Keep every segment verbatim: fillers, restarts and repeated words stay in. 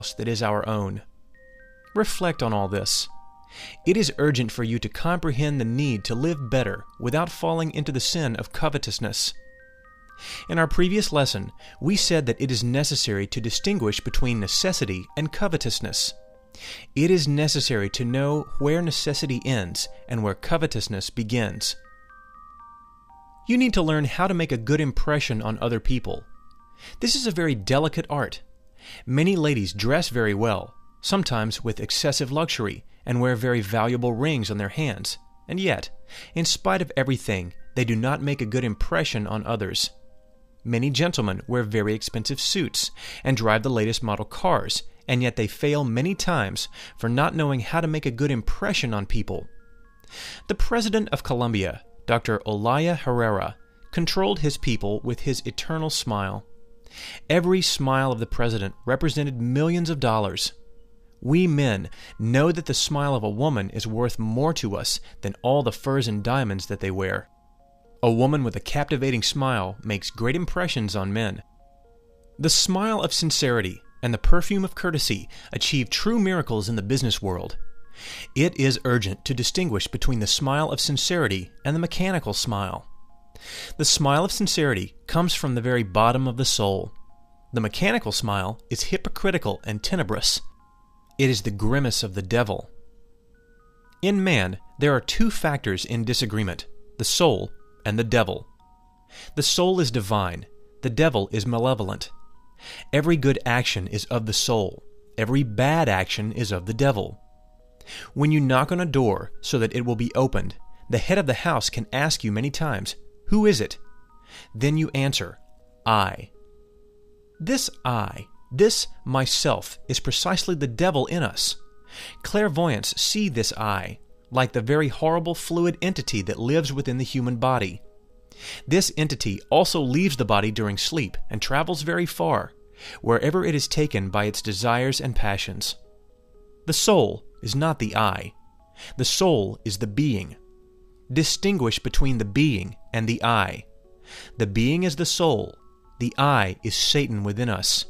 that is our own. Reflect on all this. It is urgent for you to comprehend the need to live better without falling into the sin of covetousness. In our previous lesson, we said that it is necessary to distinguish between necessity and covetousness. It is necessary to know where necessity ends and where covetousness begins. You need to learn how to make a good impression on other people. This is a very delicate art. Many ladies dress very well, sometimes with excessive luxury, and wear very valuable rings on their hands, and yet, in spite of everything, they do not make a good impression on others. Many gentlemen wear very expensive suits and drive the latest model cars, and yet they fail many times for not knowing how to make a good impression on people. The President of Colombia, Doctor Olaya Herrera, controlled his people with his eternal smile. Every smile of the president represented millions of dollars. We men know that the smile of a woman is worth more to us than all the furs and diamonds that they wear. A woman with a captivating smile makes great impressions on men. The smile of sincerity and the perfume of courtesy achieve true miracles in the business world. It is urgent to distinguish between the smile of sincerity and the mechanical smile. The smile of sincerity comes from the very bottom of the soul. The mechanical smile is hypocritical and tenebrous. It is the grimace of the devil. In man, there are two factors in disagreement, the soul and the devil. The soul is divine, the devil is malevolent. Every good action is of the soul, every bad action is of the devil. When you knock on a door so that it will be opened, the head of the house can ask you many times, "Who is it?" Then you answer, "I." This I, this myself, is precisely the devil in us. Clairvoyants see this I, like the very horrible fluid entity that lives within the human body. This entity also leaves the body during sleep and travels very far, wherever it is taken by its desires and passions. The soul is not the I. The soul is the being. Distinguish between the being and the I. The being is the soul. The I is Satan within us.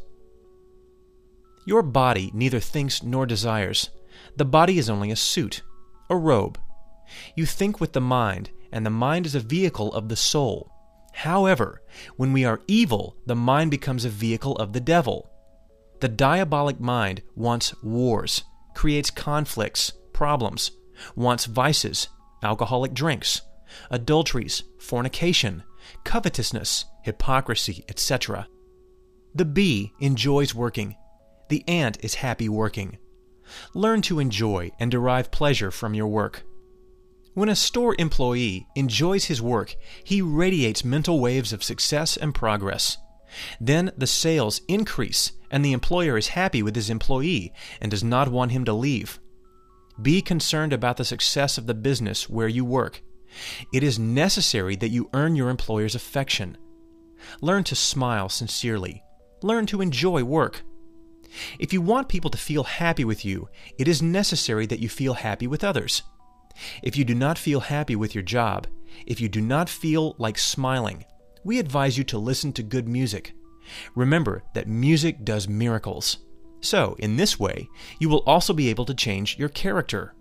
Your body neither thinks nor desires. The body is only a suit, a robe. You think with the mind, and the mind is a vehicle of the soul. However, when we are evil, the mind becomes a vehicle of the devil. The diabolic mind wants wars, creates conflicts, problems, wants vices, alcoholic drinks, adulteries, fornication, covetousness, hypocrisy, et cetera. The bee enjoys working. The ant is happy working. Learn to enjoy and derive pleasure from your work. When a store employee enjoys his work, he radiates mental waves of success and progress. Then the sales increase, and the employer is happy with his employee and does not want him to leave. Be concerned about the success of the business where you work. It is necessary that you earn your employer's affection. Learn to smile sincerely. Learn to enjoy work. If you want people to feel happy with you, it is necessary that you feel happy with others. If you do not feel happy with your job, if you do not feel like smiling, we advise you to listen to good music. Remember that music does miracles. So, in this way, you will also be able to change your character.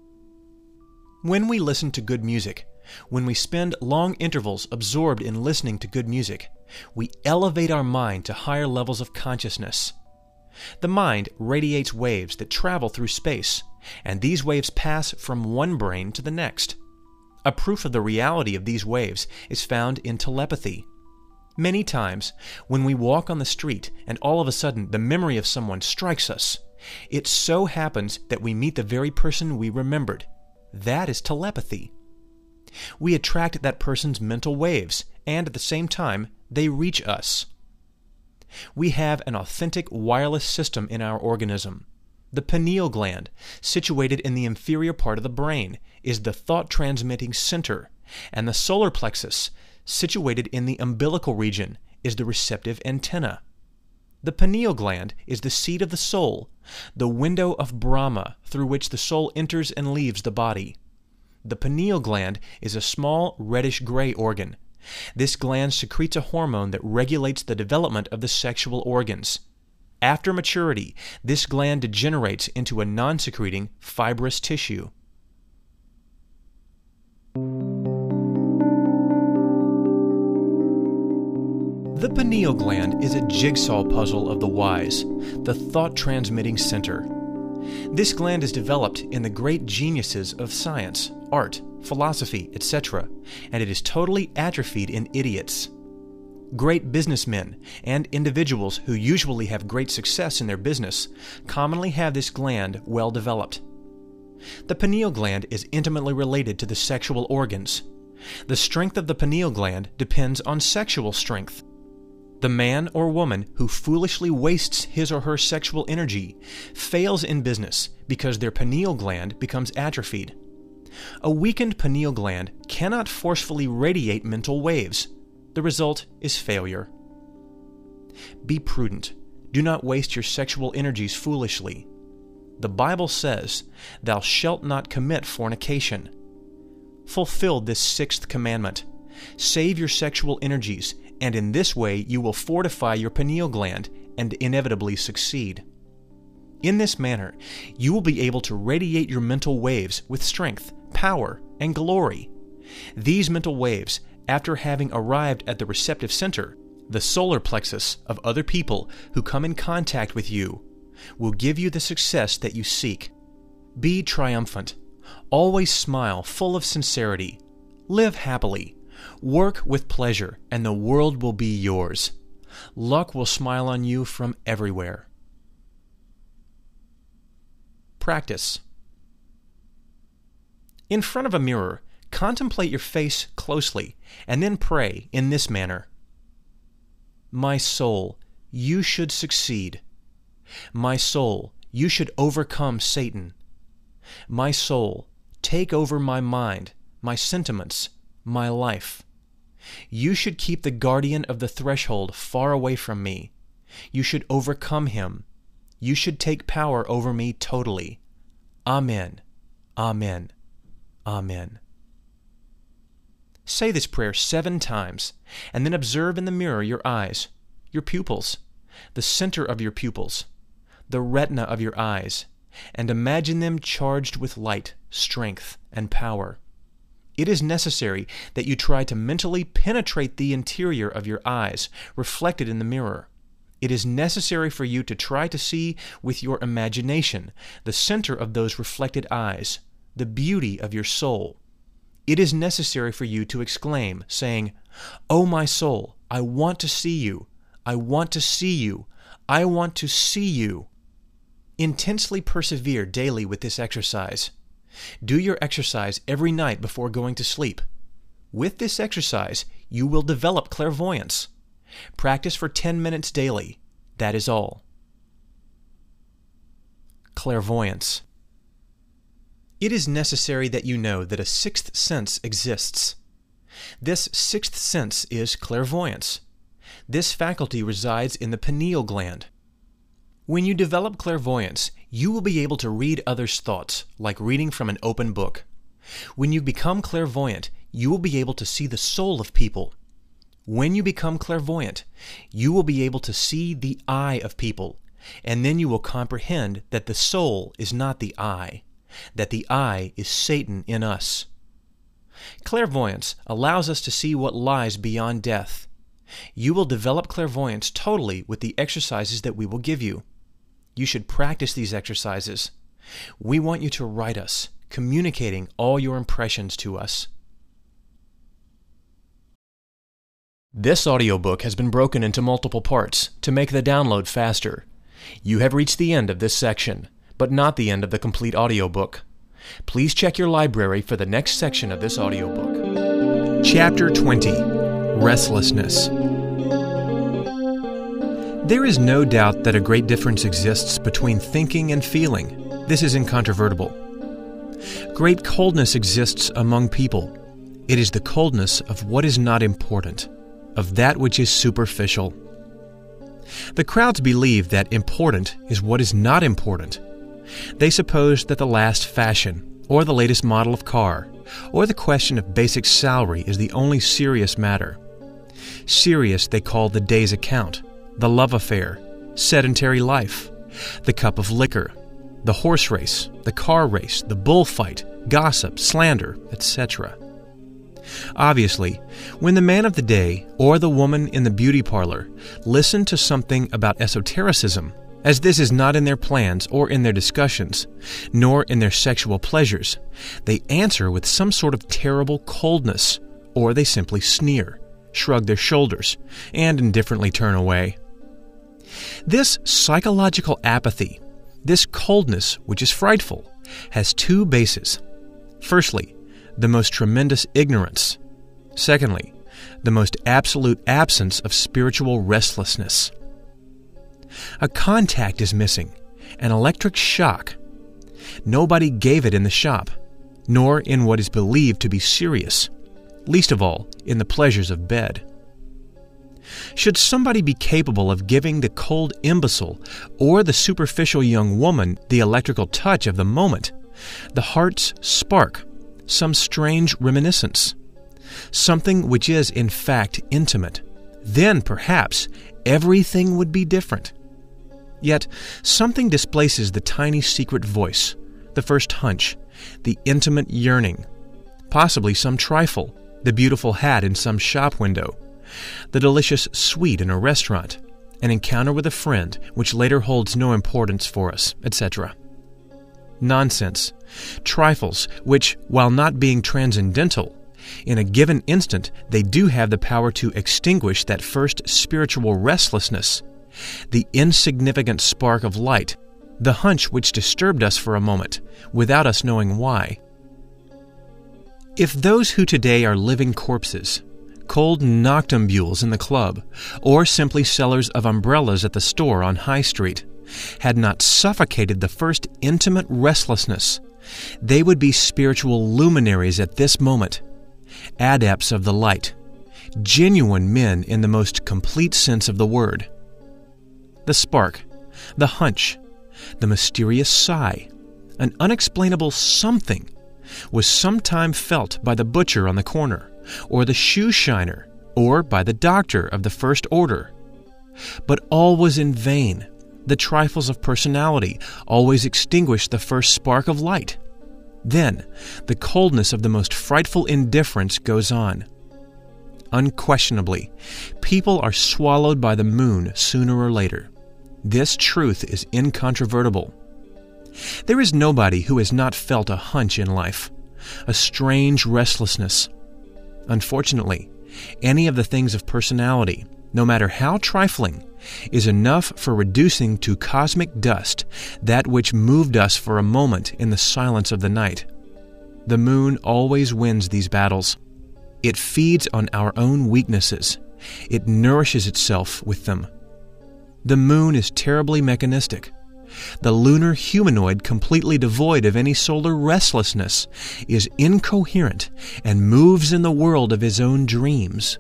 When we listen to good music, when we spend long intervals absorbed in listening to good music, we elevate our mind to higher levels of consciousness. The mind radiates waves that travel through space, and these waves pass from one brain to the next. A proof of the reality of these waves is found in telepathy. Many times, when we walk on the street and all of a sudden the memory of someone strikes us, it so happens that we meet the very person we remembered. That is telepathy. We attract that person's mental waves, and at the same time, they reach us. We have an authentic wireless system in our organism. The pineal gland, situated in the inferior part of the brain, is the thought-transmitting center, and the solar plexus, situated in the umbilical region, is the receptive antenna. The pineal gland is the seat of the soul, the window of Brahma through which the soul enters and leaves the body. The pineal gland is a small reddish-gray organ. This gland secretes a hormone that regulates the development of the sexual organs. After maturity, this gland degenerates into a non-secreting, fibrous tissue. The pineal gland is a jigsaw puzzle of the wise, the thought-transmitting center. This gland is developed in the great geniuses of science, art, philosophy, et cetera, and it is totally atrophied in idiots. Great businessmen and individuals who usually have great success in their business commonly have this gland well developed. The pineal gland is intimately related to the sexual organs. The strength of the pineal gland depends on sexual strength. The man or woman who foolishly wastes his or her sexual energy fails in business because their pineal gland becomes atrophied. A weakened pineal gland cannot forcefully radiate mental waves. The result is failure. Be prudent. Do not waste your sexual energies foolishly. The Bible says, "Thou shalt not commit fornication." Fulfill this sixth commandment. Save your sexual energies, and in this way you will fortify your pineal gland and inevitably succeed. In this manner, you will be able to radiate your mental waves with strength, power, and glory. These mental waves, after having arrived at the receptive center, the solar plexus of other people who come in contact with you, will give you the success that you seek. Be triumphant. Always smile, full of sincerity. Live happily. Work with pleasure, and the world will be yours. Luck will smile on you from everywhere. Practice. In front of a mirror, contemplate your face closely, and then pray in this manner. My soul, you should succeed. My soul, you should overcome Satan. My soul, take over my mind, my sentiments, my life. You should keep the guardian of the threshold far away from me. You should overcome him. You should take power over me totally. Amen. Amen. Amen. Say this prayer seven times, and then observe in the mirror your eyes, your pupils, the center of your pupils, the retina of your eyes, and imagine them charged with light, strength, and power. It is necessary that you try to mentally penetrate the interior of your eyes, reflected in the mirror. It is necessary for you to try to see with your imagination the center of those reflected eyes, the beauty of your soul. It is necessary for you to exclaim, saying, "O my soul, I want to see you. I want to see you. I want to see you." Intensely persevere daily with this exercise. Do your exercise every night before going to sleep. With this exercise, you will develop clairvoyance. Practice for ten minutes daily. That is all. Clairvoyance. It is necessary that you know that a sixth sense exists. This sixth sense is clairvoyance. This faculty resides in the pineal gland. When you develop clairvoyance, you will be able to read others' thoughts, like reading from an open book. When you become clairvoyant, you will be able to see the soul of people. When you become clairvoyant, you will be able to see the eye of people, and then you will comprehend that the soul is not the eye, that the eye is Satan in us. Clairvoyance allows us to see what lies beyond death. You will develop clairvoyance totally with the exercises that we will give you. You should practice these exercises. We want you to write us, communicating all your impressions to us. This audiobook has been broken into multiple parts to make the download faster. You have reached the end of this section, but not the end of the complete audiobook. Please check your library for the next section of this audiobook. Chapter twenty. Restlessness. There is no doubt that a great difference exists between thinking and feeling. This is incontrovertible. Great coldness exists among people. It is the coldness of what is not important, of that which is superficial. The crowds believe that important is what is not important. They suppose that the last fashion, or the latest model of car, or the question of basic salary is the only serious matter. Serious they call the day's account, the love affair, sedentary life, the cup of liquor, the horse race, the car race, the bullfight, gossip, slander, et cetera. Obviously, when the man of the day or the woman in the beauty parlor listen to something about esotericism, as this is not in their plans or in their discussions, nor in their sexual pleasures, they answer with some sort of terrible coldness, or they simply sneer, shrug their shoulders, and indifferently turn away. This psychological apathy, this coldness which is frightful, has two bases. Firstly, the most tremendous ignorance. Secondly, the most absolute absence of spiritual restlessness. A contact is missing, an electric shock. Nobody gave it in the shop, nor in what is believed to be serious, least of all in the pleasures of bed. Should somebody be capable of giving the cold imbecile or the superficial young woman the electrical touch of the moment, the heart's spark, some strange reminiscence, something which is in fact intimate, then perhaps everything would be different. Yet something displaces the tiny secret voice, the first hunch, the intimate yearning, possibly some trifle, the beautiful hat in some shop window, the delicious sweet in a restaurant, an encounter with a friend which later holds no importance for us, et cetera. Nonsense, trifles which, while not being transcendental, in a given instant they do have the power to extinguish that first spiritual restlessness, the insignificant spark of light, the hunch which disturbed us for a moment, without us knowing why. If those who today are living corpses, cold noctambules in the club, or simply sellers of umbrellas at the store on High Street, had not suffocated the first intimate restlessness, they would be spiritual luminaries at this moment, adepts of the light, genuine men in the most complete sense of the word. The spark, the hunch, the mysterious sigh, an unexplainable something, was sometime felt by the butcher on the corner, or the shoe shiner, or by the doctor of the first order. But all was in vain. The trifles of personality always extinguished the first spark of light. Then the coldness of the most frightful indifference goes on. Unquestionably, people are swallowed by the moon sooner or later. This truth is incontrovertible. There is nobody who has not felt a hunch in life, a strange restlessness. Unfortunately, any of the things of personality, no matter how trifling, is enough for reducing to cosmic dust that which moved us for a moment in the silence of the night. The moon always wins these battles. It feeds on our own weaknesses. It nourishes itself with them. The moon is terribly mechanistic. The lunar humanoid, completely devoid of any solar restlessness, is incoherent and moves in the world of his own dreams.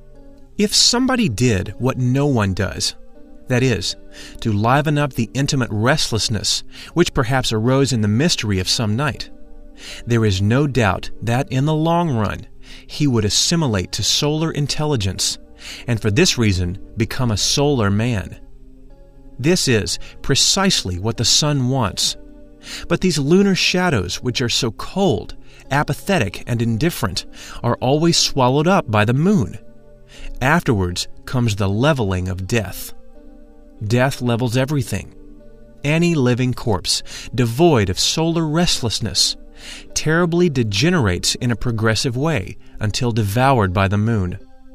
If somebody did what no one does, that is, to liven up the intimate restlessness which perhaps arose in the mystery of some night, there is no doubt that in the long run he would assimilate to solar intelligence, and for this reason become a solar man. This is precisely what the sun wants. But these lunar shadows, which are so cold, apathetic, and indifferent, are always swallowed up by the moon. Afterwards comes the leveling of death. Death levels everything. Any living corpse, devoid of solar restlessness, terribly degenerates in a progressive way until devoured by the moon.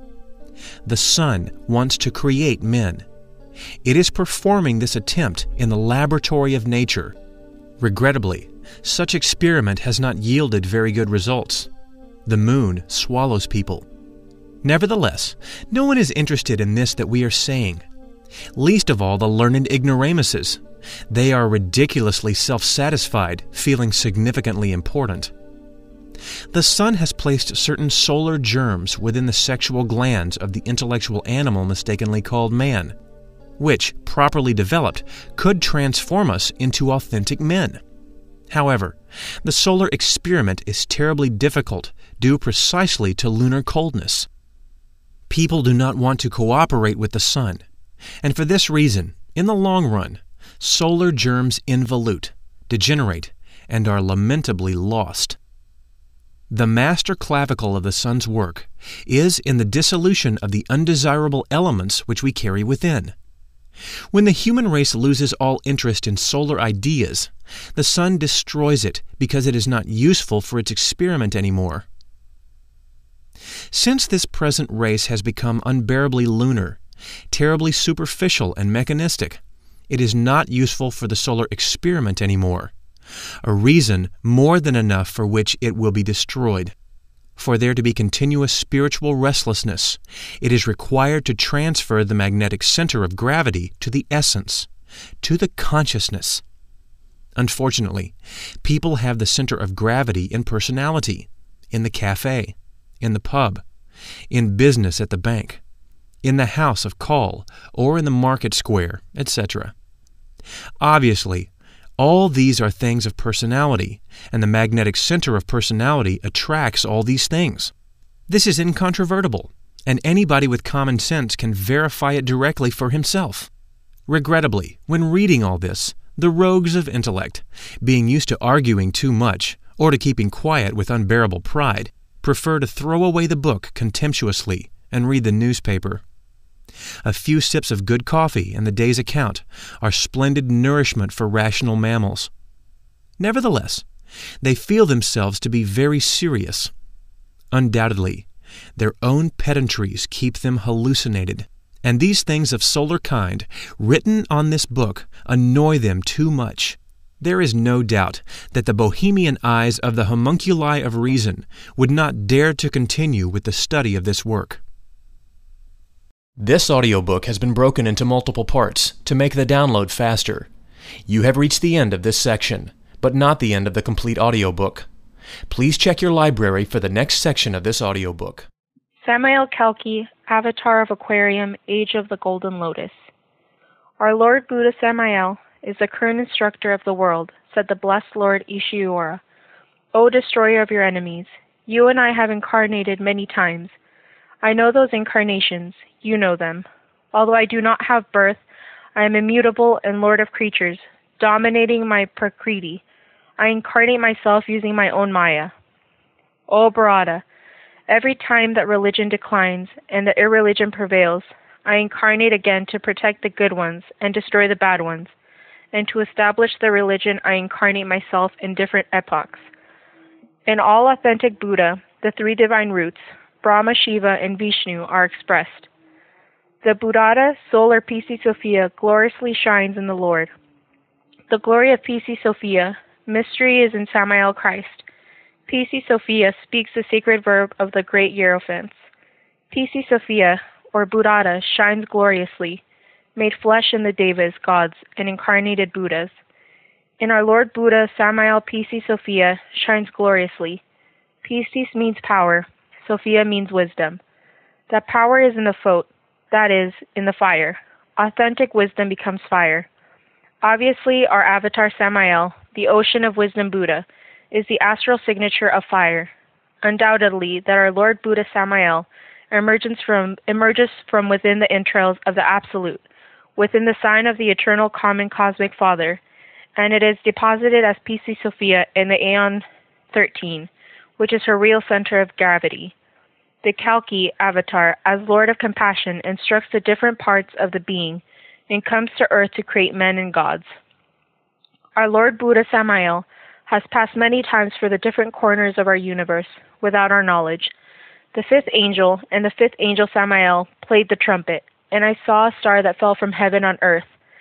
The sun wants to create men. It is performing this attempt in the laboratory of nature. Regrettably, such experiment has not yielded very good results. The moon swallows people. Nevertheless, no one is interested in this that we are saying. Least of all the learned ignoramuses. They are ridiculously self-satisfied, feeling significantly important. The sun has placed certain solar germs within the sexual glands of the intellectual animal mistakenly called man, which, properly developed, could transform us into authentic men. However, the solar experiment is terribly difficult, due precisely to lunar coldness. People do not want to cooperate with the sun, and for this reason, in the long run, solar germs involute, degenerate, and are lamentably lost. The master clavicle of the sun's work is in the dissolution of the undesirable elements which we carry within. When the human race loses all interest in solar ideas, the sun destroys it because it is not useful for its experiment anymore. Since this present race has become unbearably lunar, terribly superficial and mechanistic, it is not useful for the solar experiment anymore, a reason more than enough for which it will be destroyed. For there to be continuous spiritual restlessness, it is required to transfer the magnetic center of gravity to the essence, to the consciousness. Unfortunately, people have the center of gravity in personality, in the cafe, in the pub, in business at the bank, in the house of call, or in the market square, et cetera. Obviously, all these are things of personality, and the magnetic center of personality attracts all these things. This is incontrovertible, and anybody with common sense can verify it directly for himself. Regrettably, when reading all this, the rogues of intellect, being used to arguing too much, or to keeping quiet with unbearable pride, prefer to throw away the book contemptuously and read the newspaper. A few sips of good coffee and the day's account are splendid nourishment for rational mammals. Nevertheless, they feel themselves to be very serious. Undoubtedly, their own pedantries keep them hallucinated, and these things of solar kind, written on this book, annoy them too much. There is no doubt that the bohemian eyes of the homunculi of reason would not dare to continue with the study of this work. This audiobook has been broken into multiple parts to make the download faster. You have reached the end of this section, but not the end of the complete audiobook. Please check your library for the next section of this audiobook. Samael Kalki, Avatar of Aquarium, Age of the Golden Lotus. Our Lord Buddha Samael is the current instructor of the world, said the blessed Lord Ishiura. O destroyer of your enemies, you and I have incarnated many times. I know those incarnations, you know them. Although I do not have birth, I am immutable and lord of creatures, dominating my prakriti. I incarnate myself using my own maya. O Bharata, every time that religion declines and the irreligion prevails, I incarnate again to protect the good ones and destroy the bad ones, and to establish the religion I incarnate myself in different epochs. In all authentic Buddha, the three divine roots, Brahma, Shiva, and Vishnu, are expressed. The Buddhata, solar P C Sophia, gloriously shines in the Lord. The glory of P C Sophia, mystery is in Samael Christ. P C Sophia speaks the sacred verb of the great Hierophants. P C Sophia, or Buddhata, shines gloriously, made flesh in the Devas, gods, and incarnated Buddhas. In our Lord Buddha, Samael P C Sophia shines gloriously. P C means power, Sophia means wisdom. That power is in the foot, that is, in the fire. Authentic wisdom becomes fire. Obviously, our avatar Samael, the ocean of wisdom Buddha, is the astral signature of fire. Undoubtedly, that our Lord Buddha Samael emerges from, emerges from within the entrails of the Absolute, within the sign of the eternal common cosmic Father, and it is deposited as P C Sophia in the Aeon thirteen, which is her real center of gravity. The Kalki avatar, as Lord of Compassion, instructs the different parts of the being and comes to earth to create men and gods. Our Lord Buddha Samael has passed many times for the different corners of our universe without our knowledge. The fifth angel and the fifth angel Samael played the trumpet, and I saw a star that fell from heaven on earth,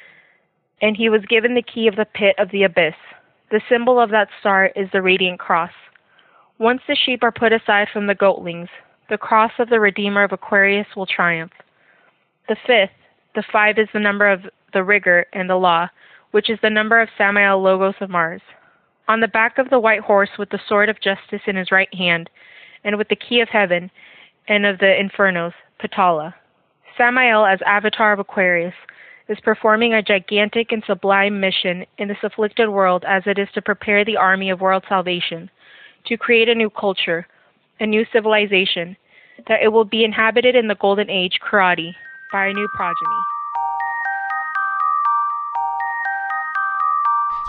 and he was given the key of the pit of the abyss. The symbol of that star is the radiant cross. Once the sheep are put aside from the goatlings, the cross of the Redeemer of Aquarius will triumph. The fifth, the five is the number of the rigor and the law, which is the number of Samael Logos of Mars. On the back of the white horse with the sword of justice in his right hand, and with the key of heaven and of the infernos, Patala. Samael, as avatar of Aquarius, is performing a gigantic and sublime mission in this afflicted world, as it is to prepare the army of world salvation, to create a new culture, a new civilization, that it will be inhabited in the golden age, Karate, by a new progeny.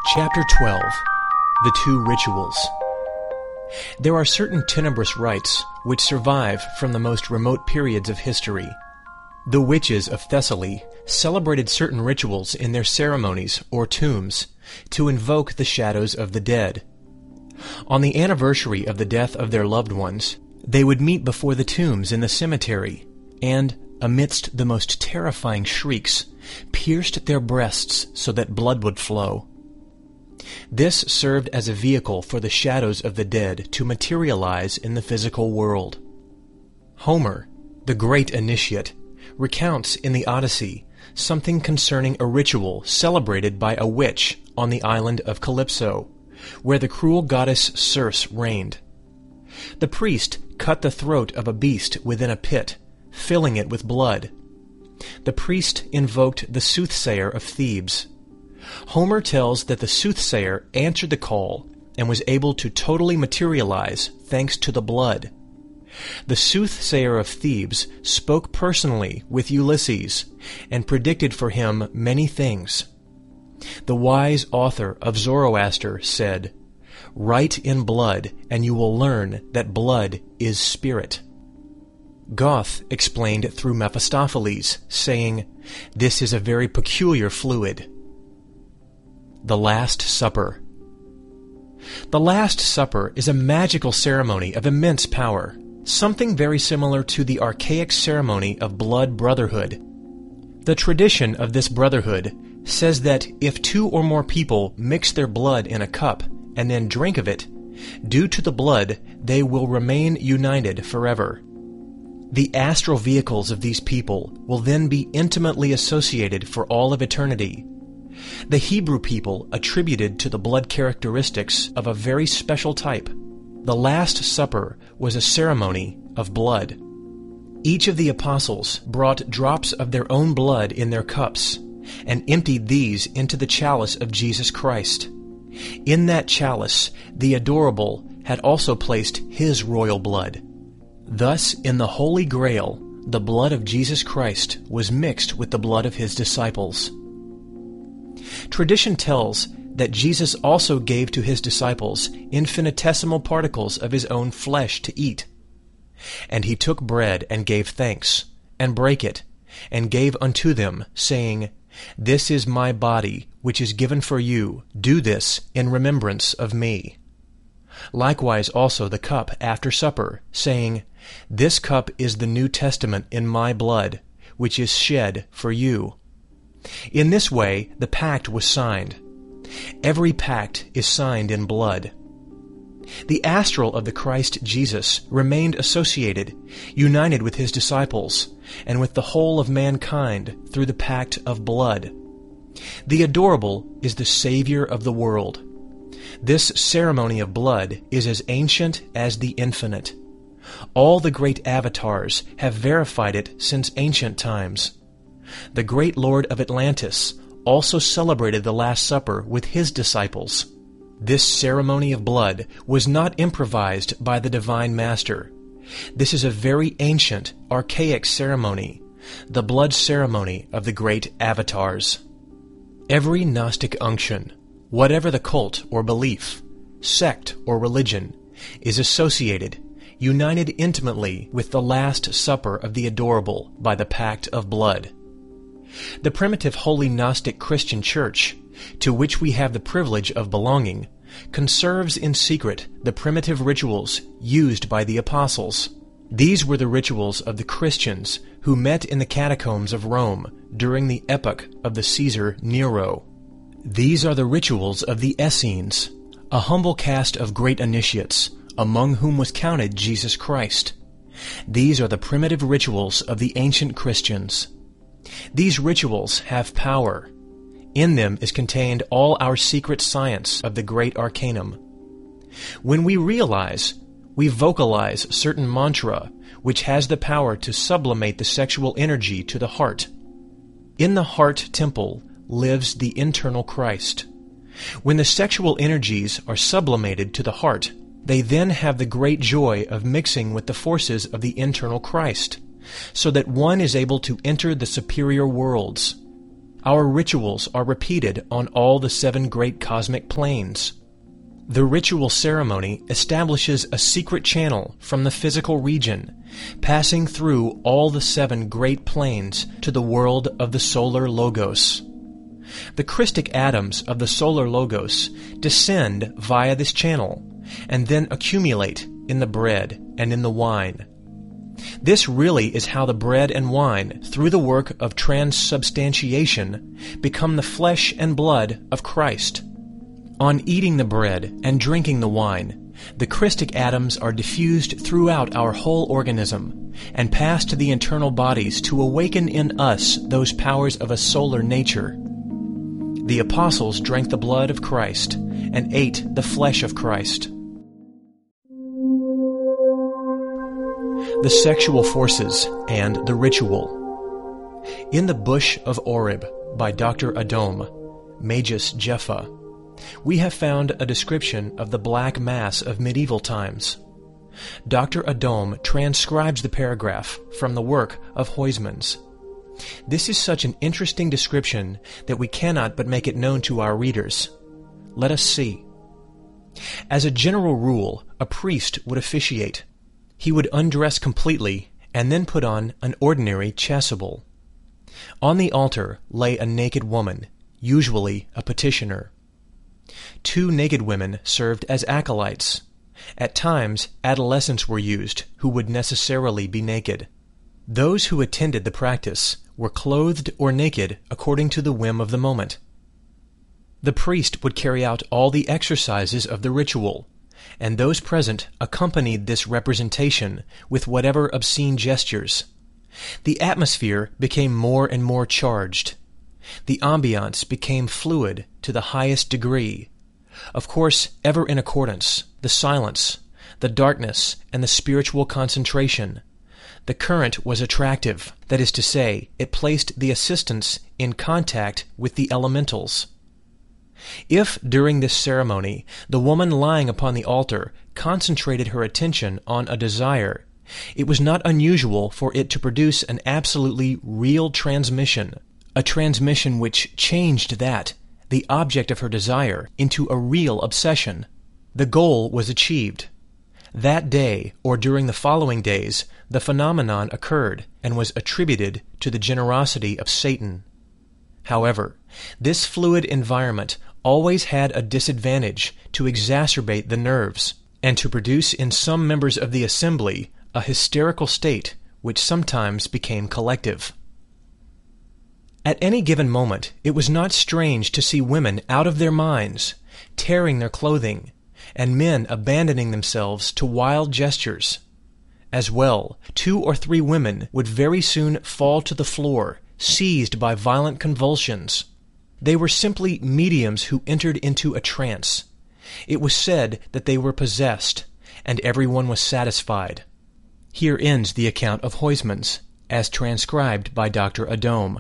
Chapter twelve. The Two Rituals. There are certain tenebrous rites which survive from the most remote periods of history. The witches of Thessaly celebrated certain rituals in their ceremonies or tombs to invoke the shadows of the dead. On the anniversary of the death of their loved ones, they would meet before the tombs in the cemetery and, amidst the most terrifying shrieks, pierced their breasts so that blood would flow. This served as a vehicle for the shadows of the dead to materialize in the physical world. Homer, the great initiate, recounts in the Odyssey something concerning a ritual celebrated by a witch on the island of Calypso, where the cruel goddess Circe reigned. The priest cut the throat of a beast within a pit, filling it with blood. The priest invoked the soothsayer of Thebes. Homer tells that the soothsayer answered the call and was able to totally materialize thanks to the blood. The soothsayer of Thebes spoke personally with Ulysses and predicted for him many things. The wise author of Zoroaster said, "Write in blood, and you will learn that blood is spirit." Goethe explained it through Mephistopheles, saying, "This is a very peculiar fluid." The Last Supper. The Last Supper is a magical ceremony of immense power, something very similar to the archaic ceremony of blood brotherhood. The tradition of this brotherhood says that if two or more people mix their blood in a cup and then drink of it, due to the blood they will remain united forever. The astral vehicles of these people will then be intimately associated for all of eternity. The Hebrew people attributed to the blood characteristics of a very special type. The Last Supper was a ceremony of blood. Each of the apostles brought drops of their own blood in their cups and emptied these into the chalice of Jesus Christ. In that chalice, the Adorable had also placed his royal blood. Thus, in the Holy Grail, the blood of Jesus Christ was mixed with the blood of his disciples. Tradition tells that Jesus also gave to his disciples infinitesimal particles of his own flesh to eat. And he took bread and gave thanks, and brake it, and gave unto them, saying, "This is my body, which is given for you. Do this in remembrance of me." Likewise also the cup after supper, saying, "This cup is the New Testament in my blood, which is shed for you." In this way the pact was signed. Every pact is signed in blood. The astral of the Christ Jesus remained associated, united with his disciples, and with the whole of mankind through the pact of blood. The Adorable is the Savior of the world. This ceremony of blood is as ancient as the infinite. All the great avatars have verified it since ancient times. The great Lord of Atlantis also celebrated the Last Supper with his disciples. This ceremony of blood was not improvised by the Divine Master. This is a very ancient, archaic ceremony, the blood ceremony of the great avatars. Every Gnostic unction, whatever the cult or belief, sect or religion, is associated, united intimately with the Last Supper of the Adorable by the pact of blood. The primitive Holy Gnostic Christian Church, to which we have the privilege of belonging, conserves in secret the primitive rituals used by the apostles. These were the rituals of the Christians who met in the catacombs of Rome during the epoch of the Caesar Nero. These are the rituals of the Essenes, a humble caste of great initiates, among whom was counted Jesus Christ. These are the primitive rituals of the ancient Christians. These rituals have power. In them is contained all our secret science of the great arcanum. When we realize, we vocalize certain mantra which has the power to sublimate the sexual energy to the heart. In the heart temple lives the internal Christ. When the sexual energies are sublimated to the heart, they then have the great joy of mixing with the forces of the internal Christ, so that one is able to enter the superior worlds. Our rituals are repeated on all the seven great cosmic planes. The ritual ceremony establishes a secret channel from the physical region, passing through all the seven great planes to the world of the solar logos. The Christic atoms of the solar logos descend via this channel and then accumulate in the bread and in the wine. This really is how the bread and wine, through the work of transubstantiation, become the flesh and blood of Christ. On eating the bread and drinking the wine, the Christic atoms are diffused throughout our whole organism and pass to the internal bodies to awaken in us those powers of a solar nature. The apostles drank the blood of Christ and ate the flesh of Christ. The sexual forces and the ritual. In the Bush of Oreb by Doctor Adom, Magus Jepha, we have found a description of the black mass of medieval times. Doctor Adom transcribes the paragraph from the work of Huysmans. This is such an interesting description that we cannot but make it known to our readers. Let us see. As a general rule, a priest would officiate. He would undress completely and then put on an ordinary chasuble. On the altar lay a naked woman, usually a petitioner. Two naked women served as acolytes. At times, adolescents were used who would necessarily be naked. Those who attended the practice were clothed or naked according to the whim of the moment. The priest would carry out all the exercises of the ritual, and those present accompanied this representation with whatever obscene gestures. The atmosphere became more and more charged. The ambiance became fluid to the highest degree. Of course, ever in accordance, the silence, the darkness, and the spiritual concentration. The current was attractive, that is to say, it placed the assistants in contact with the elementals. If, during this ceremony, the woman lying upon the altar concentrated her attention on a desire, it was not unusual for it to produce an absolutely real transmission, a transmission which changed that, the object of her desire, into a real obsession. The goal was achieved. That day, or during the following days, the phenomenon occurred and was attributed to the generosity of Satan. However, this fluid environment always had a disadvantage to exacerbate the nerves, and to produce in some members of the assembly a hysterical state which sometimes became collective. At any given moment, it was not strange to see women out of their minds, tearing their clothing, and men abandoning themselves to wild gestures. As well, two or three women would very soon fall to the floor, seized by violent convulsions. They were simply mediums who entered into a trance. It was said that they were possessed, and everyone was satisfied. Here ends the account of Huysmans, as transcribed by Doctor Adom.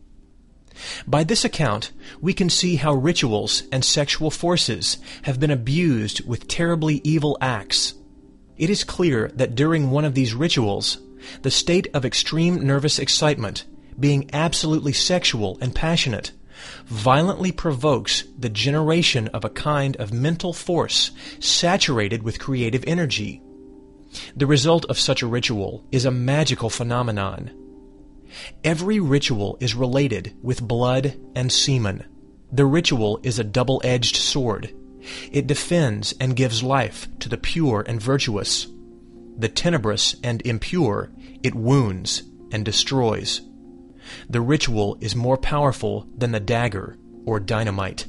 By this account, we can see how rituals and sexual forces have been abused with terribly evil acts. It is clear that during one of these rituals, the state of extreme nervous excitement, being absolutely sexual and passionate, violently provokes the generation of a kind of mental force saturated with creative energy. The result of such a ritual is a magical phenomenon. Every ritual is related with blood and semen. The ritual is a double-edged sword. It defends and gives life to the pure and virtuous. The tenebrous and impure it wounds and destroys. The ritual is more powerful than the dagger or dynamite.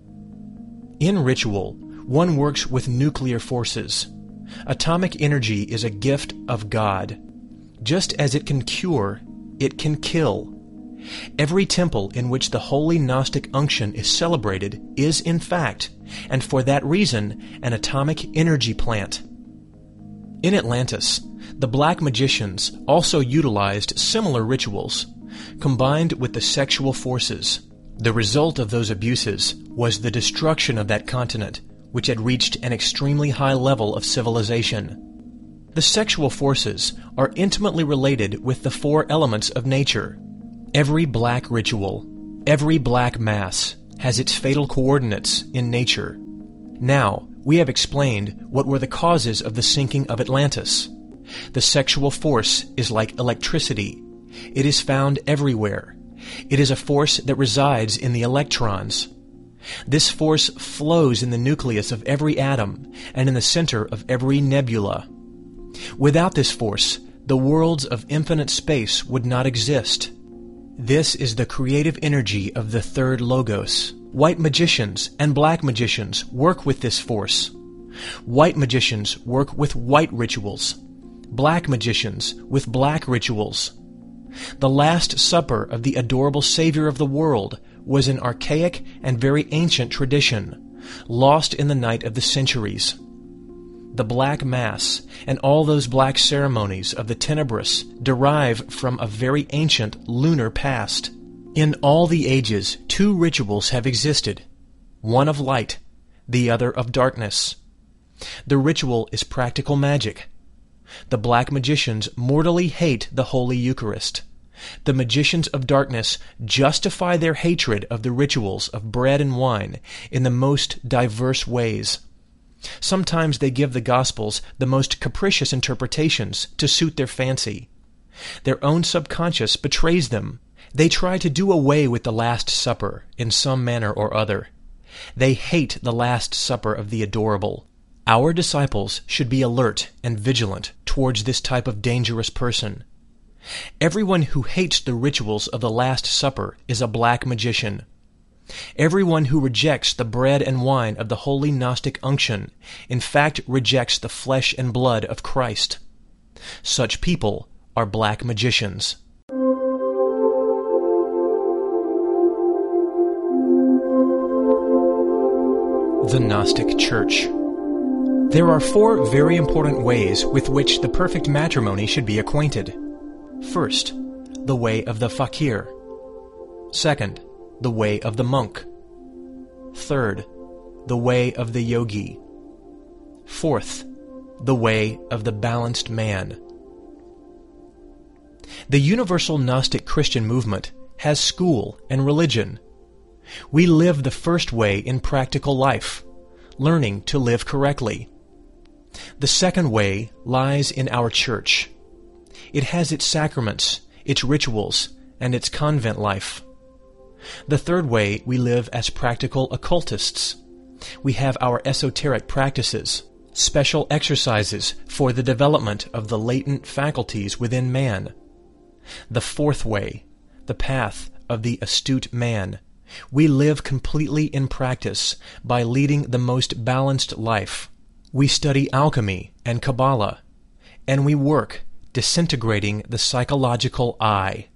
In ritual, one works with nuclear forces. Atomic energy is a gift of God. Just as it can cure, it can kill. Every temple in which the holy Gnostic unction is celebrated is, in fact, and for that reason, an atomic energy plant. In Atlantis, the black magicians also utilized similar rituals, combined with the sexual forces. The result of those abuses was the destruction of that continent, which had reached an extremely high level of civilization. The sexual forces are intimately related with the four elements of nature. Every black ritual, Every black mass has its fatal coordinates in nature. Now, we have explained what were the causes of the sinking of Atlantis. The sexual force is like electricity. It is found everywhere. It is a force that resides in the electrons. This force flows in the nucleus of every atom and in the center of every nebula. Without this force, the worlds of infinite space would not exist. This is the creative energy of the third Logos. White magicians and black magicians work with this force. White magicians work with white rituals. Black magicians with black rituals. The Last Supper of the adorable Savior of the world was an archaic and very ancient tradition, lost in the night of the centuries. The Black Mass and all those black ceremonies of the Tenebrous derive from a very ancient lunar past. In all the ages, two rituals have existed, one of light, the other of darkness. The ritual is practical magic. The black magicians mortally hate the Holy Eucharist. The magicians of darkness justify their hatred of the rituals of bread and wine in the most diverse ways. Sometimes they give the Gospels the most capricious interpretations to suit their fancy. Their own subconscious betrays them. They try to do away with the Last Supper in some manner or other. They hate the Last Supper of the adorable. Our disciples should be alert and vigilant towards this type of dangerous person. Everyone who hates the rituals of the Last Supper is a black magician. Everyone who rejects the bread and wine of the holy Gnostic unction, in fact rejects the flesh and blood of Christ. Such people are black magicians. The Gnostic Church. There are four very important ways with which the perfect matrimony should be acquainted. First, the way of the fakir. Second, the way of the monk. Third, the way of the yogi. Fourth, the way of the balanced man. The universal Gnostic Christian movement has school and religion. We live the first way in practical life, learning to live correctly. The second way lies in our church. It has its sacraments, its rituals, and its convent life. The third way we live as practical occultists. We have our esoteric practices, special exercises for the development of the latent faculties within man. The fourth way, the path of the astute man. We live completely in practice by leading the most balanced life. We study alchemy and Kabbalah, and we work disintegrating the psychological I.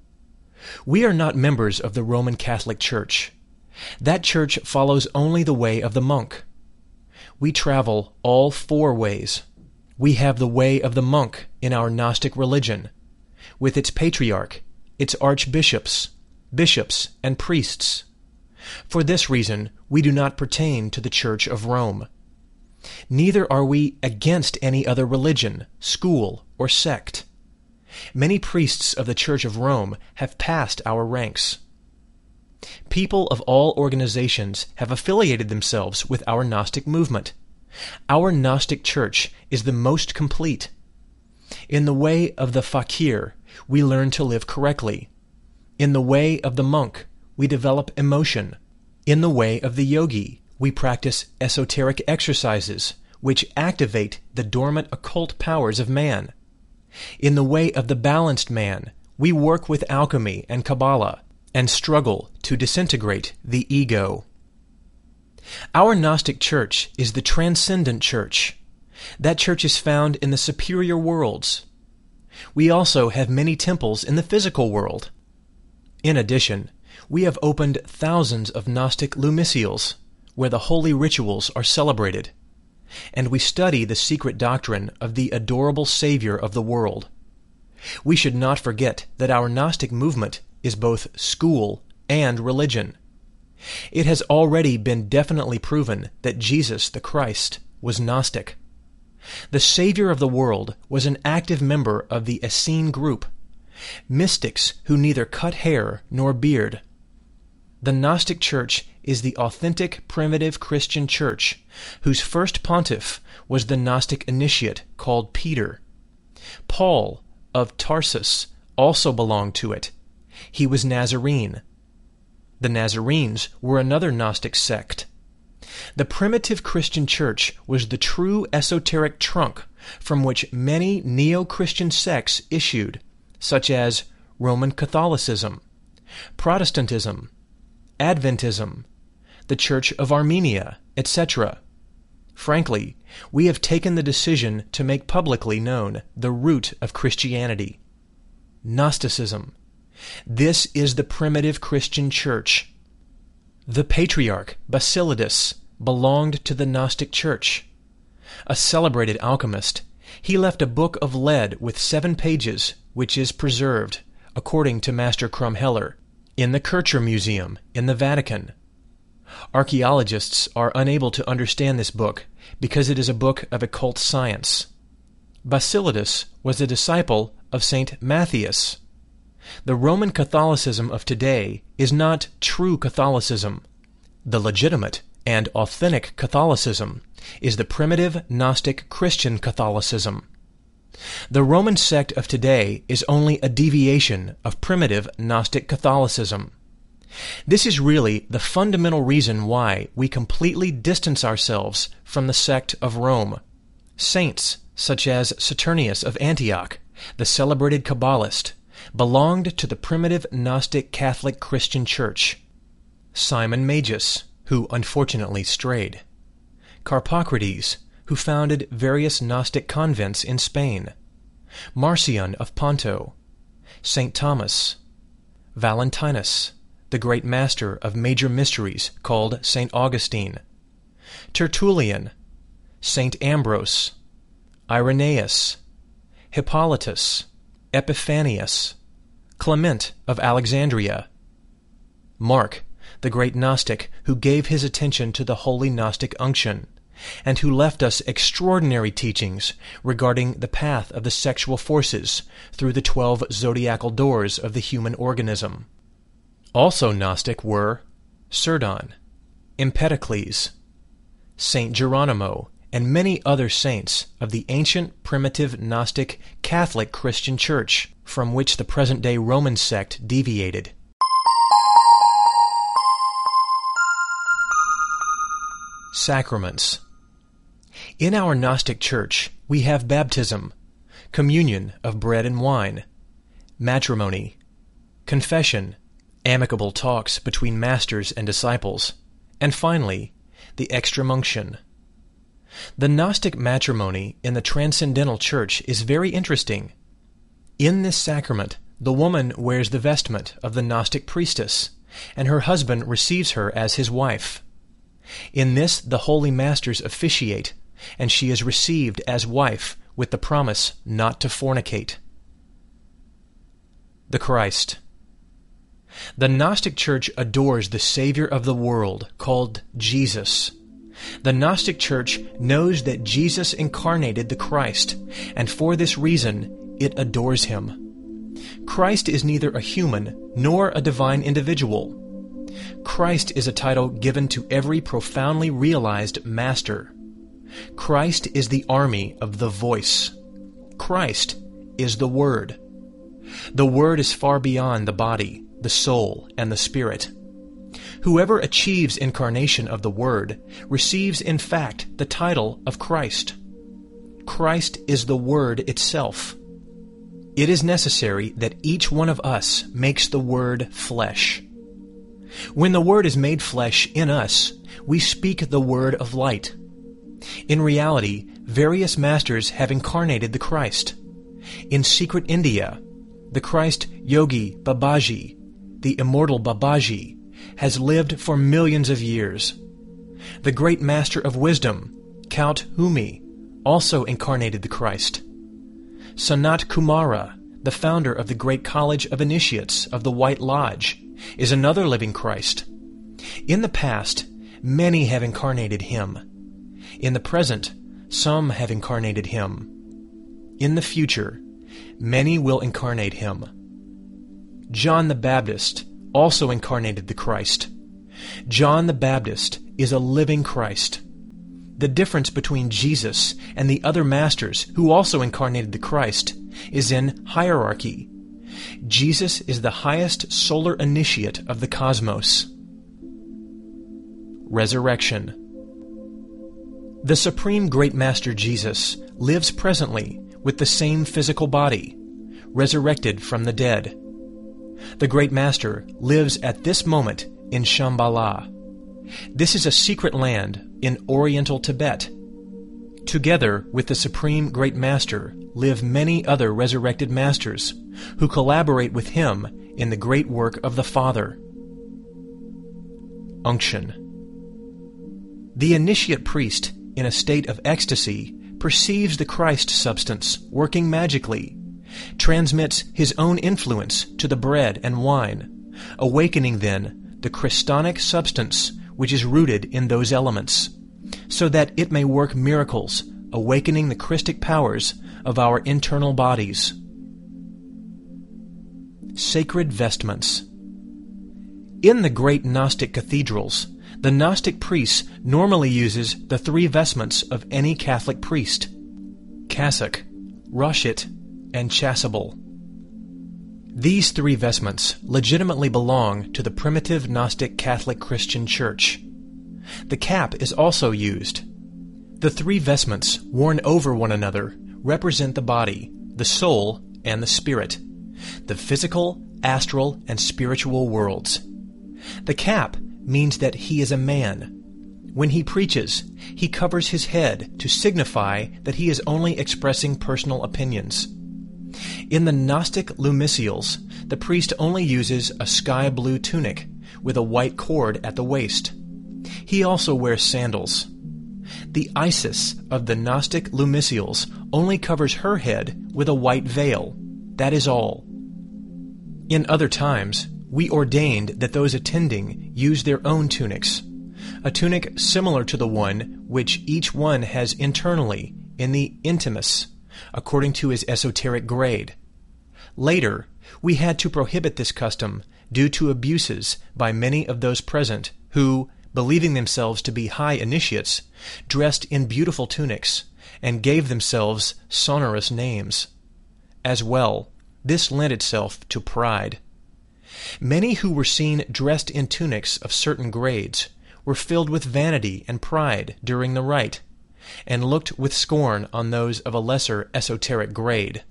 We are not members of the Roman Catholic Church. That church follows only the way of the monk. We travel all four ways. We have the way of the monk in our Gnostic religion, with its patriarch, its archbishops, bishops, and priests. For this reason, we do not pertain to the Church of Rome. Neither are we against any other religion, school, or sect. Many priests of the Church of Rome have passed our ranks. People of all organizations have affiliated themselves with our Gnostic movement. Our Gnostic Church is the most complete. In the way of the fakir, we learn to live correctly. In the way of the monk, we develop emotion. In the way of the yogi, we practice esoteric exercises, which activate the dormant occult powers of man. In the way of the balanced man, we work with alchemy and Kabbalah, and struggle to disintegrate the ego. Our Gnostic Church is the transcendent church. That church is found in the superior worlds. We also have many temples in the physical world. In addition, we have opened thousands of Gnostic lumicials, where the holy rituals are celebrated, and we study the secret doctrine of the adorable Savior of the world. We should not forget that our Gnostic movement is both school and religion. It has already been definitely proven that Jesus the Christ was Gnostic. The Savior of the world was an active member of the Essene group, mystics who neither cut hair nor beard. The Gnostic Church is the authentic primitive Christian church, whose first pontiff was the Gnostic initiate called Peter. Paul of Tarsus also belonged to it. He was Nazarene. The Nazarenes were another Gnostic sect. The primitive Christian church was the true esoteric trunk from which many neo-Christian sects issued, such as Roman Catholicism, Protestantism, Adventism, the Church of Armenia, et cetera. Frankly, we have taken the decision to make publicly known the root of Christianity: Gnosticism. This is the primitive Christian church. The patriarch Basilidas belonged to the Gnostic church. A celebrated alchemist, he left a book of lead with seven pages, which is preserved, according to Master Krumheller, in the Kircher Museum in the Vatican. Archaeologists are unable to understand this book because it is a book of occult science. Basilidas was a disciple of Saint Matthias. The Roman Catholicism of today is not true Catholicism. The legitimate and authentic Catholicism is the primitive Gnostic Christian Catholicism. The Roman sect of today is only a deviation of primitive Gnostic Catholicism. This is really the fundamental reason why we completely distance ourselves from the sect of Rome. Saints such as Saturnius of Antioch, the celebrated Kabbalist, belonged to the primitive Gnostic Catholic Christian Church. Simon Magus, who unfortunately strayed. Carpocrates, who founded various Gnostic convents in Spain. Marcion of Ponto. Saint Thomas. Valentinus, the great master of major mysteries called Saint Augustine. Tertullian. Saint Ambrose. Irenaeus. Hippolytus. Epiphanius. Clement of Alexandria. Mark, the great Gnostic who gave his attention to the holy Gnostic unction, and who left us extraordinary teachings regarding the path of the sexual forces through the twelve zodiacal doors of the human organism. Also Gnostic were Cerdon, Empedocles, Saint Geronimo, and many other saints of the ancient primitive Gnostic Catholic Christian Church, from which the present-day Roman sect deviated. Sacraments. In our Gnostic Church, we have baptism, communion of bread and wine, matrimony, confession, amicable talks between masters and disciples, and finally, the extremunction. The Gnostic matrimony in the Transcendental Church is very interesting. In this sacrament, the woman wears the vestment of the Gnostic priestess, and her husband receives her as his wife. In this the holy masters officiate, and she is received as wife with the promise not to fornicate. The Christ. The Gnostic Church adores the Savior of the world, called Jesus. The Gnostic Church knows that Jesus incarnated the Christ, and for this reason it adores him. Christ is neither a human nor a divine individual. Christ is a title given to every profoundly realized master. Christ is the army of the voice. Christ is the Word. The Word is far beyond the body, the soul, and the spirit. Whoever achieves incarnation of the Word receives in fact the title of Christ. Christ is the Word itself. It is necessary that each one of us makes the Word flesh. When the Word is made flesh in us, we speak the word of light. In reality, various masters have incarnated the Christ. In secret India, the Christ Yogi Babaji, the immortal Babaji, has lived for millions of years. The great master of wisdom, Count Humi, also incarnated the Christ. Sanat Kumara, the founder of the great College of Initiates of the White Lodge, is another living Christ. In the past, many have incarnated him. In the present, some have incarnated him. In the future, many will incarnate him. John the Baptist also incarnated the Christ. John the Baptist is a living Christ. The difference between Jesus and the other masters who also incarnated the Christ is in hierarchy. Jesus is the highest solar initiate of the cosmos. Resurrection. The Supreme Great Master Jesus lives presently with the same physical body, resurrected from the dead. The Great Master lives at this moment in Shambhala. This is a secret land in Oriental Tibet. Together with the Supreme Great Master live many other resurrected masters who collaborate with him in the great work of the Father. Unction. The initiate priest, in a state of ecstasy, perceives the Christ substance working magically, transmits his own influence to the bread and wine, awakening then the Christonic substance which is rooted in those elements, so that it may work miracles, awakening the Christic powers of our internal bodies. Sacred vestments. In the great Gnostic cathedrals, the Gnostic priest normally uses the three vestments of any Catholic priest: cassock, rochet, and chasuble. These three vestments legitimately belong to the primitive Gnostic Catholic Christian Church. The cap is also used. The three vestments worn over one another represent the body, the soul, and the spirit, the physical, astral, and spiritual worlds. The cap means that he is a man. When he preaches, he covers his head to signify that he is only expressing personal opinions. In the Gnostic lumicials, the priest only uses a sky-blue tunic with a white cord at the waist. He also wears sandals. The Isis of the Gnostic lumicials only covers her head with a white veil. That is all. In other times, we ordained that those attending use their own tunics, a tunic similar to the one which each one has internally in the intimus, according to his esoteric grade. Later, we had to prohibit this custom due to abuses by many of those present who, believing themselves to be high initiates, dressed in beautiful tunics and gave themselves sonorous names. As well, this lent itself to pride. Many who were seen dressed in tunics of certain grades were filled with vanity and pride during the rite, and looked with scorn on those of a lesser esoteric grade.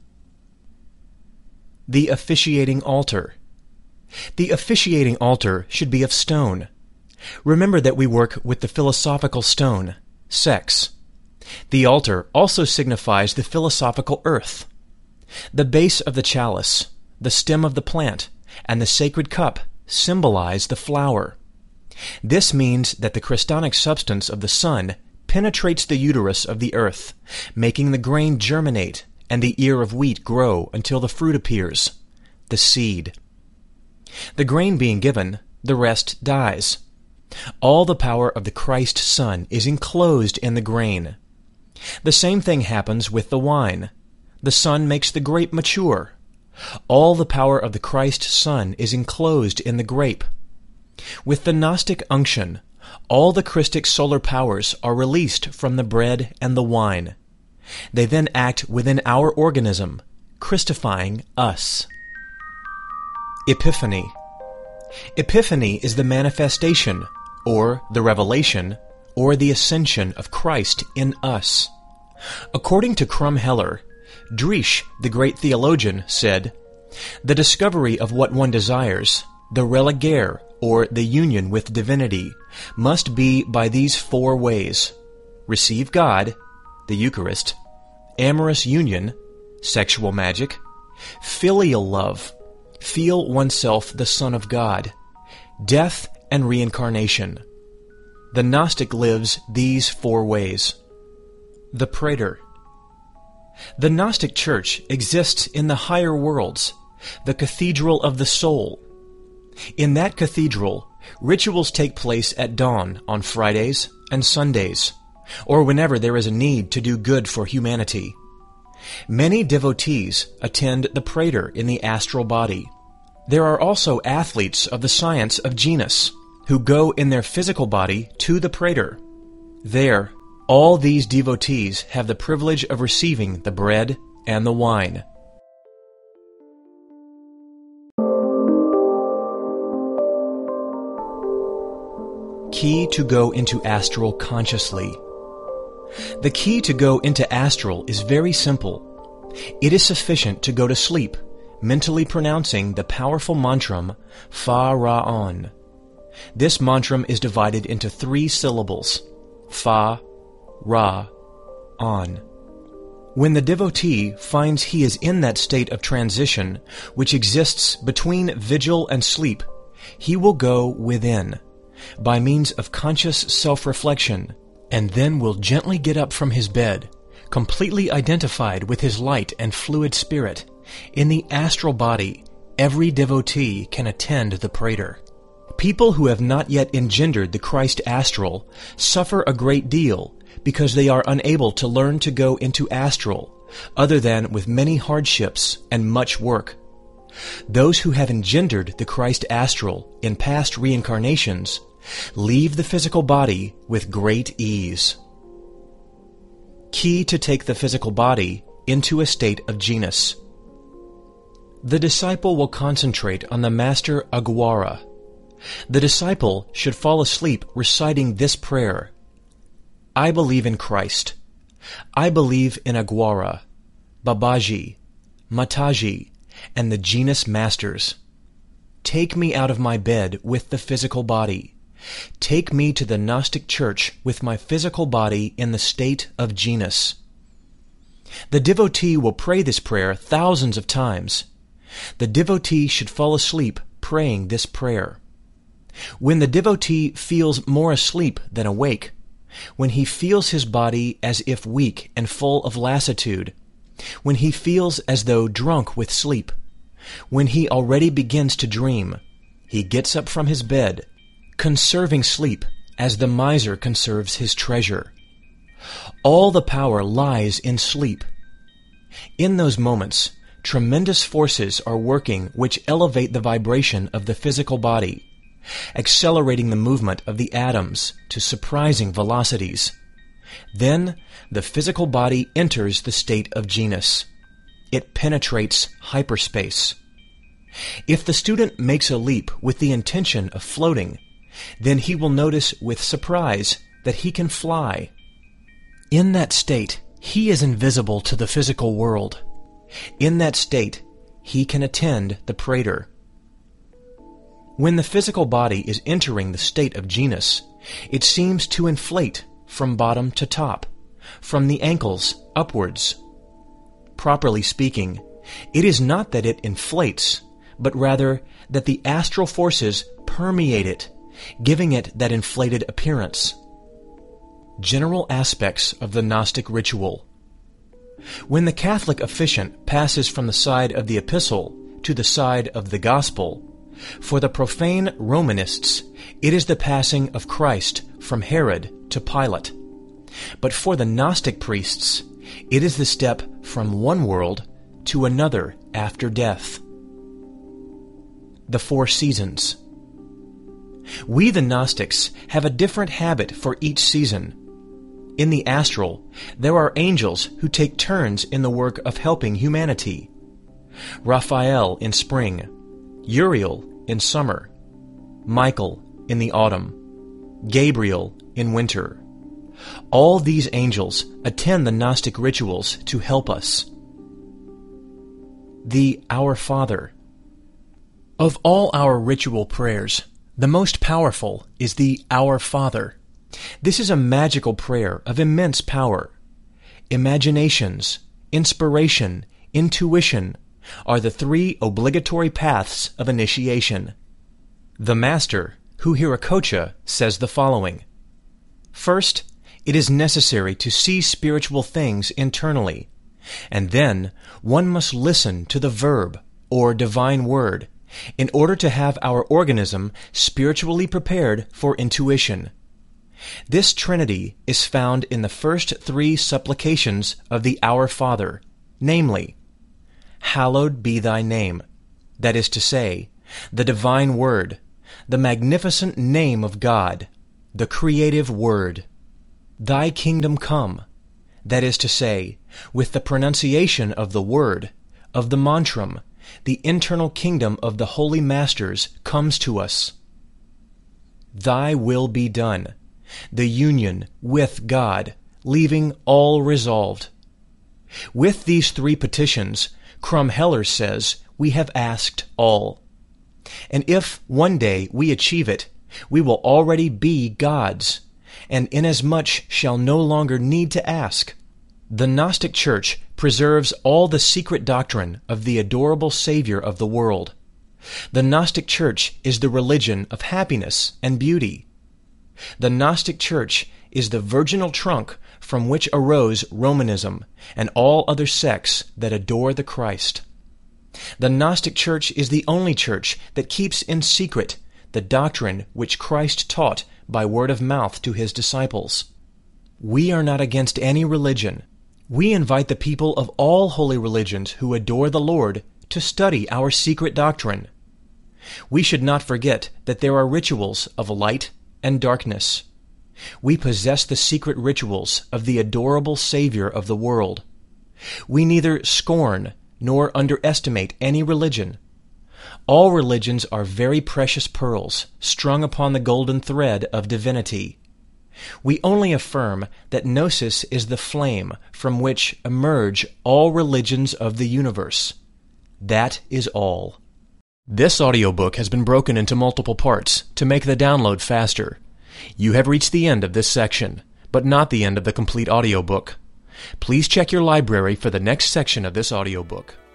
The officiating altar. The officiating altar should be of stone. Remember that we work with the philosophical stone, sex. The altar also signifies the philosophical earth. The base of the chalice, the stem of the plant, and the sacred cup symbolize the flower. This means that the Christonic substance of the sun penetrates the uterus of the earth, making the grain germinate and the ear of wheat grow until the fruit appears, the seed. The grain being given, the rest dies. All the power of the Christ Son is enclosed in the grain. The same thing happens with the wine. The sun makes the grape mature. All the power of the Christ Son is enclosed in the grape. With the Gnostic unction, all the Christic solar powers are released from the bread and the wine. They then act within our organism, Christifying us. Epiphany. Epiphany is the manifestation, or the revelation, or the ascension of Christ in us. According to Krumheller, Driesch, the great theologian, said, "The discovery of what one desires, the religare, or the union with divinity, must be by these four ways: receive God, the Eucharist; amorous union, sexual magic; filial love, feel oneself the Son of God; death and reincarnation." The Gnostic lives these four ways. The Praetor. The Gnostic Church exists in the higher worlds, the cathedral of the soul. In that cathedral, rituals take place at dawn on Fridays and Sundays, or whenever there is a need to do good for humanity. Many devotees attend the Praetor in the astral body. There are also athletes of the science of genus who go in their physical body to the praetor. There, all these devotees have the privilege of receiving the bread and the wine. Key to go into astral consciously. The key to go into astral is very simple. It is sufficient to go to sleep, mentally pronouncing the powerful mantram Fa Ra On. This mantram is divided into three syllables: Fa, Ra, On. When the devotee finds he is in that state of transition which exists between vigil and sleep, he will go within, by means of conscious self-reflection, and then will gently get up from his bed, completely identified with his light and fluid spirit. In the astral body, every devotee can attend the praetor. People who have not yet engendered the Christ astral suffer a great deal because they are unable to learn to go into astral, other than with many hardships and much work. Those who have engendered the Christ astral in past reincarnations leave the physical body with great ease. Key to take the physical body into a state of genus. The disciple will concentrate on the Master Aghawara. The disciple should fall asleep reciting this prayer: I believe in Christ. I believe in Aghawara, Babaji, Mataji, and the genus masters. Take me out of my bed with the physical body. Take me to the Gnostic Church with my physical body in the state of genus. The devotee will pray this prayer thousands of times. The devotee should fall asleep praying this prayer. When the devotee feels more asleep than awake, when he feels his body as if weak and full of lassitude, when he feels as though drunk with sleep, when he already begins to dream, he gets up from his bed, conserving sleep as the miser conserves his treasure. All the power lies in sleep. In those moments, tremendous forces are working which elevate the vibration of the physical body, accelerating the movement of the atoms to surprising velocities. Then the physical body enters the state of genus. It penetrates hyperspace. If the student makes a leap with the intention of floating, then he will notice with surprise that he can fly. In that state, he is invisible to the physical world. In that state, he can attend the praetor. When the physical body is entering the state of genus, it seems to inflate from bottom to top, from the ankles upwards. Properly speaking, it is not that it inflates, but rather that the astral forces permeate it, giving it that inflated appearance. General aspects of the Gnostic ritual. When the Catholic officiant passes from the side of the epistle to the side of the gospel, for the profane Romanists, it is the passing of Christ from Herod to Pilate. But for the Gnostic priests, it is the step from one world to another after death. The four seasons. We, the Gnostics, have a different habit for each season. In the astral, there are angels who take turns in the work of helping humanity. Raphael in spring, Uriel in summer, Michael in the autumn, Gabriel in winter. All these angels attend the Gnostic rituals to help us. The Our Father. Of all our ritual prayers, the most powerful is the Our Father. This is a magical prayer of immense power. Imaginations, inspiration, intuition are the three obligatory paths of initiation. The Master, Hu-Hirakocha, says the following: First, it is necessary to see spiritual things internally, and then one must listen to the verb, or divine word, in order to have our organism spiritually prepared for intuition. This trinity is found in the first three supplications of the Our Father, namely, Hallowed be thy name, that is to say, the divine Word, the magnificent name of God, the creative Word. Thy kingdom come, that is to say, with the pronunciation of the Word, of the mantram, the internal kingdom of the Holy Masters comes to us. Thy will be done, the union with God, leaving all resolved. With these three petitions, Krumheller says, we have asked all. And if one day we achieve it, we will already be gods, and inasmuch shall no longer need to ask. The Gnostic Church preserves all the secret doctrine of the adorable Savior of the world. The Gnostic Church is the religion of happiness and beauty. The Gnostic Church is the virginal trunk from which arose Romanism and all other sects that adore the Christ. The Gnostic Church is the only church that keeps in secret the doctrine which Christ taught by word of mouth to his disciples. We are not against any religion. We invite the people of all holy religions who adore the Lord to study our secret doctrine. We should not forget that there are rituals of light and darkness. We possess the secret rituals of the adorable Savior of the world. We neither scorn nor underestimate any religion. All religions are very precious pearls strung upon the golden thread of divinity. We only affirm that Gnosis is the flame from which emerge all religions of the universe. That is all. This audiobook has been broken into multiple parts to make the download faster. You have reached the end of this section, but not the end of the complete audiobook. Please check your library for the next section of this audiobook.